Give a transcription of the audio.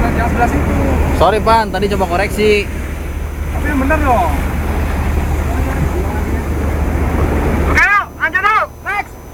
yang sebelah situ. Sorry Pan, tadi coba koreksi. Tapi yang bener loh.